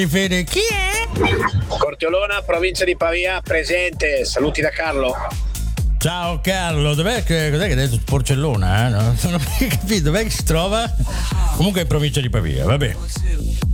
Fede, chi è? Corteolona, provincia di Pavia, presente. Saluti da Carlo. Ciao Carlo, cos'è che hai detto? Porcellona? Non ho mai capito, dov'è che si trova? Comunque in provincia di Pavia, vabbè.